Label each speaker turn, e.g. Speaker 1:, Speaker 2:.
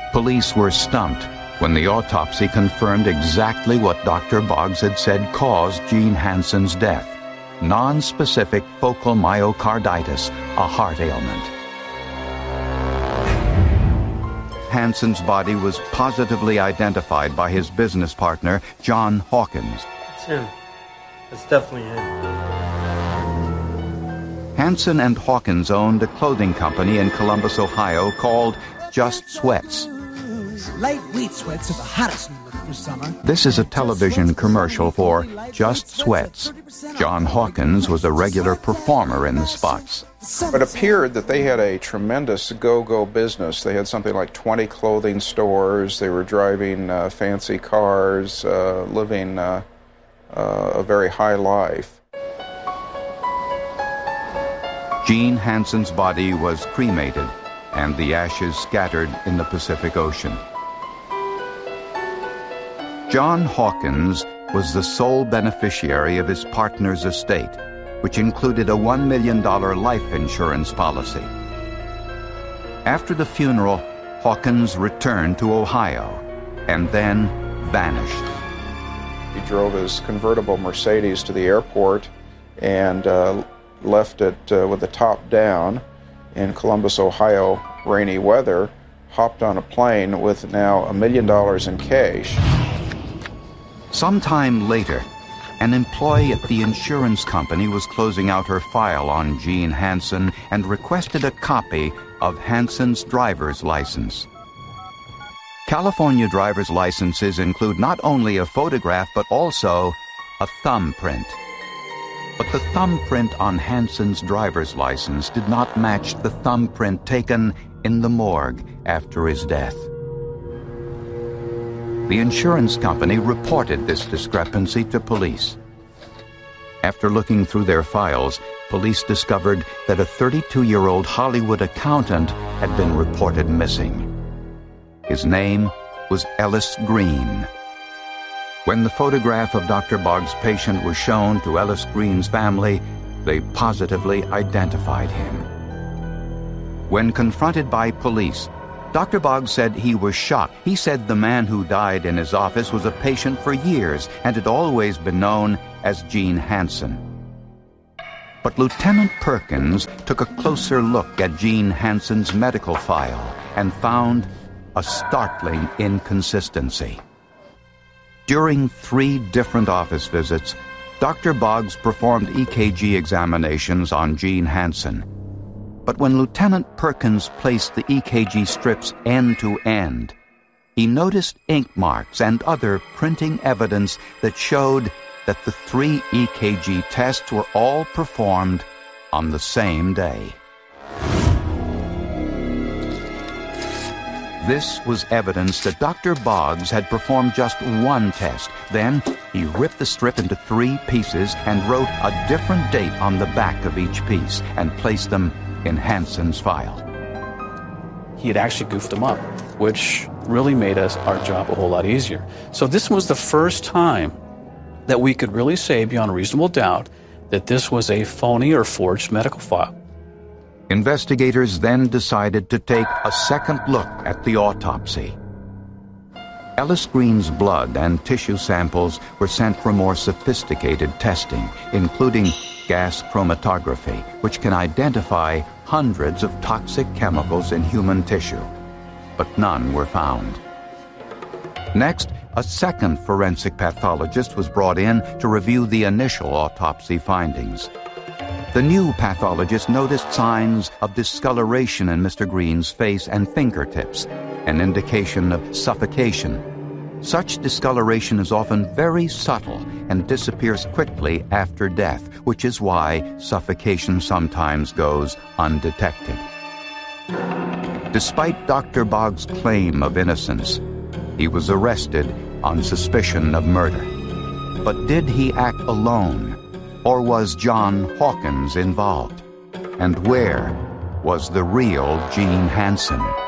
Speaker 1: Police were stumped when the autopsy confirmed exactly what Dr. Boggs had said caused Gene Hansen's death: non-specific focal myocarditis, a heart ailment. Hansen's body was positively identified by his business partner, John Hawkins.
Speaker 2: It's him. It's definitely him.
Speaker 1: Hansen and Hawkins owned a clothing company in Columbus, Ohio called Just Sweats.
Speaker 3: Lightweight sweats are the hottest new look for summer.
Speaker 1: This is a television commercial for Just Sweats. John Hawkins was a regular performer in the spots.
Speaker 4: It appeared that they had a tremendous go-go business. They had something like 20 clothing stores. They were driving fancy cars, living a very high life.
Speaker 1: Gene Hansen's body was cremated, and the ashes scattered in the Pacific Ocean. John Hawkins was the sole beneficiary of his partner's estate, which included a $1 million life insurance policy. After the funeral, Hawkins returned to Ohio and then vanished.
Speaker 4: He drove his convertible Mercedes to the airport and left it with the top down in Columbus, Ohio, rainy weather, hopped on a plane with now $1 million in cash.
Speaker 1: Sometime later, an employee at the insurance company was closing out her file on Gene Hansen and requested a copy of Hansen's driver's license. California driver's licenses include not only a photograph but also a thumbprint. But the thumbprint on Hansen's driver's license did not match the thumbprint taken in the morgue after his death. The insurance company reported this discrepancy to police. After looking through their files, police discovered that a 32-year-old Hollywood accountant had been reported missing. His name was Ellis Green. When the photograph of Dr. Boggs' patient was shown to Ellis Green's family, they positively identified him. When confronted by police, Dr. Boggs said he was shocked. He said the man who died in his office was a patient for years and had always been known as Gene Hansen. But Lieutenant Perkins took a closer look at Gene Hansen's medical file and found a startling inconsistency. During 3 different office visits, Dr. Boggs performed EKG examinations on Gene Hansen. But when Lieutenant Perkins placed the EKG strips end to end, he noticed ink marks and other printing evidence that showed that the 3 EKG tests were all performed on the same day. This was evidence that Dr. Boggs had performed just one test. Then he ripped the strip into 3 pieces and wrote a different date on the back of each piece and placed them in Hansen's file.
Speaker 5: He had actually goofed them up, which really made our job a whole lot easier. So this was the first time that we could really say beyond a reasonable doubt that this was a phony or forged medical file.
Speaker 1: Investigators then decided to take a second look at the autopsy. Ellis Green's blood and tissue samples were sent for more sophisticated testing, including gas chromatography, which can identify hundreds of toxic chemicals in human tissue, but none were found. Next, a second forensic pathologist was brought in to review the initial autopsy findings. The new pathologist noticed signs of discoloration in Mr. Green's face and fingertips, an indication of suffocation. Such discoloration is often very subtle and disappears quickly after death, which is why suffocation sometimes goes undetected. Despite Dr. Boggs' claim of innocence, he was arrested on suspicion of murder. But did he act alone, or was John Hawkins involved? And where was the real Gene Hansen?